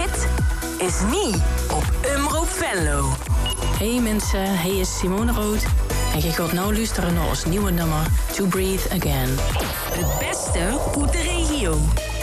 Dit is niet op Omroep Venlo. Hey mensen, hey is Simone Rood. En je gaat nou luisteren naar ons nieuwe nummer To Breathe Again. Het beste uit de regio.